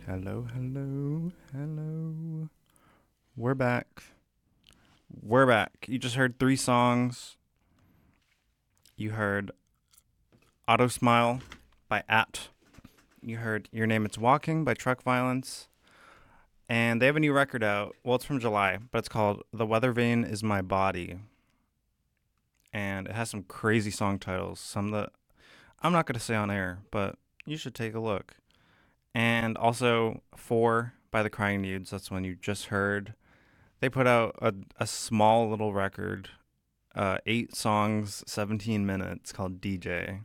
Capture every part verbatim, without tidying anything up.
Hello, hello, hello. We're back. We're back. You just heard three songs. You heard Auto Smile by At. You heard Your Name It's Walking by Truck Violence. And they have a new record out. Well, it's from July, but it's called The Weather Vane Is My Body. And it has some crazy song titles. Some that I'm not going to say on air, but you should take a look. And also Four by the Crying Nudes. That's one you just heard. They put out a, a small little record, uh, eight songs, seventeen minutes, called D J.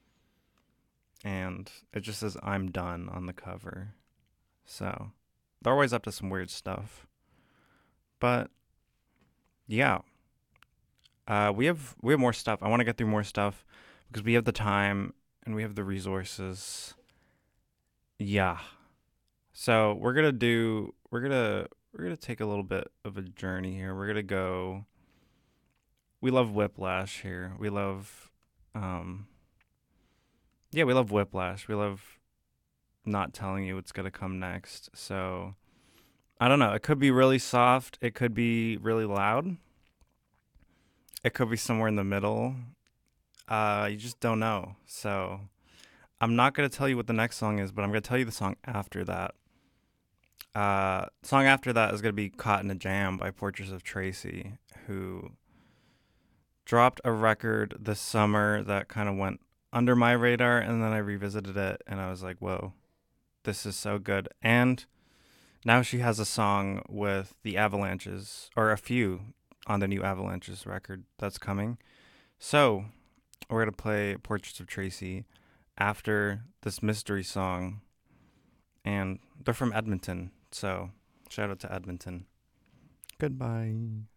And it just says I'm done on the cover. So they're always up to some weird stuff. But yeah, uh, we have we have more stuff. I want to get through more stuff because we have the time and we have the resources. Yeah. So we're gonna do we're gonna we're gonna take a little bit of a journey here. We're gonna go. We love Whiplash here. We love, um, yeah, we love Whiplash. We love not telling you what's gonna come next. So I don't know. It could be really soft. It could be really loud. It could be somewhere in the middle. Uh, you just don't know. So I'm not gonna tell you what the next song is, but I'm gonna tell you the song after that. Uh, song after that is gonna be "Caught in a Jam" by Portraits of Tracy, who dropped a record this summer that kind of went under my radar, and then I revisited it and I was like, whoa, this is so good. And now she has a song with the Avalanches, or a few on the new Avalanches record that's coming. So we're going to play Portraits of Tracy after this mystery song, and they're from Edmonton. So shout out to Edmonton. Goodbye.